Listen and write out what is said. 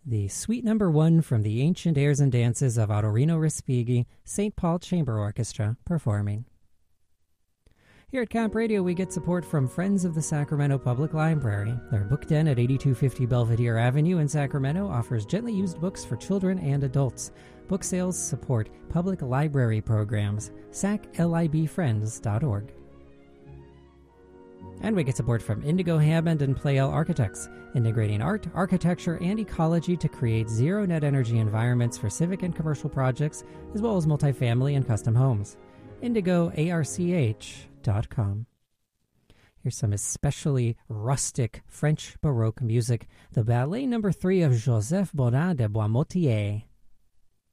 the Suite Number 1 from the Ancient Airs and Dances of Autorino Respighi, St. Paul Chamber Orchestra, performing. Here at Camp Radio, we get support from Friends of the Sacramento Public Library. Their book den at 8250 Belvedere Avenue in Sacramento offers gently used books for children and adults. Book sales support public library programs. saclibfriends.org. And we get support from Indigo Hammond and Playel Architects, integrating art, architecture, and ecology to create zero net energy environments for civic and commercial projects, as well as multifamily and custom homes. IndigoARCH.com. Here's some especially rustic French Baroque music, the Ballet No. 3 of Joseph Bodin de Boismotier.